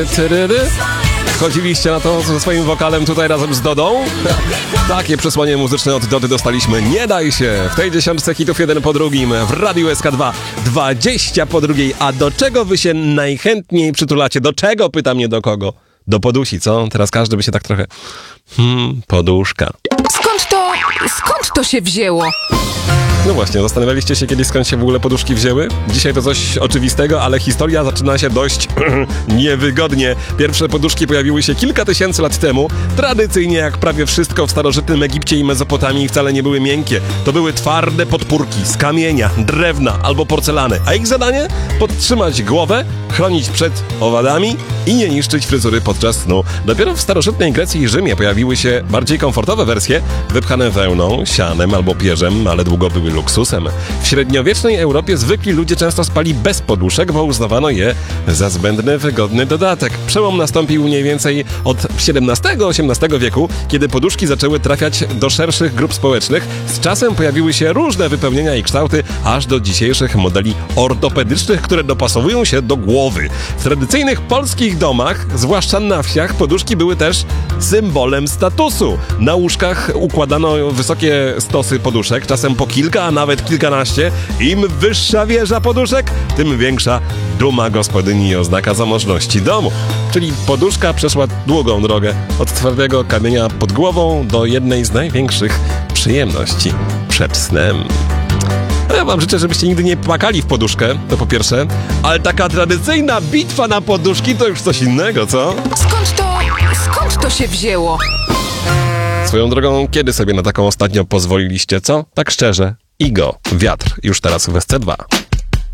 Chodziliście na to ze swoim wokalem tutaj razem z Dodą? Takie przesłanie muzyczne od Dody dostaliśmy. Nie daj się! W tej dziesiątce hitów jeden po drugim w Radiu SK2 20 po drugiej. A do czego wy się najchętniej przytulacie? Do czego? Pytam, nie do kogo. Do podusi, co? Teraz każdy by się tak trochę... poduszka. Skąd to się wzięło? No właśnie, zastanawialiście się kiedyś, skąd się w ogóle poduszki wzięły? Dzisiaj to coś oczywistego, ale historia zaczyna się dość niewygodnie. Pierwsze poduszki pojawiły się kilka tysięcy lat temu. Tradycyjnie, jak prawie wszystko w starożytnym Egipcie i Mezopotamii, wcale nie były miękkie. To były twarde podpórki z kamienia, drewna albo porcelany. A ich zadanie? Podtrzymać głowę, chronić przed owadami i nie niszczyć fryzury podczas snu. Dopiero w starożytnej Grecji i Rzymie pojawiły się bardziej komfortowe wersje, wypchane wełną, sianem albo pierzem, ale długo były luksusem. W średniowiecznej Europie zwykli ludzie często spali bez poduszek, bo uznawano je za zbędny, wygodny dodatek. Przełom nastąpił mniej więcej od XVII-XVIII wieku, kiedy poduszki zaczęły trafiać do szerszych grup społecznych. Z czasem pojawiły się różne wypełnienia i kształty, aż do dzisiejszych modeli ortopedycznych, które dopasowują się do głowy. W tradycyjnych polskich domach, zwłaszcza na wsiach, poduszki były też symbolem statusu. Na łóżkach układano wysokie stosy poduszek, czasem po kilka, a nawet kilkanaście. Im wyższa wieża poduszek, tym większa duma gospodyni i oznaka zamożności domu. Czyli poduszka przeszła długą drogę od twardego kamienia pod głową do jednej z największych przyjemności przed snem. Ja wam życzę, żebyście nigdy nie płakali w poduszkę, to po pierwsze, ale taka tradycyjna bitwa na poduszki to już coś innego, co? Skąd to się wzięło? Swoją drogą, kiedy sobie na taką ostatnio pozwoliliście, co? Tak szczerze. Igo, wiatr, już teraz w SC2.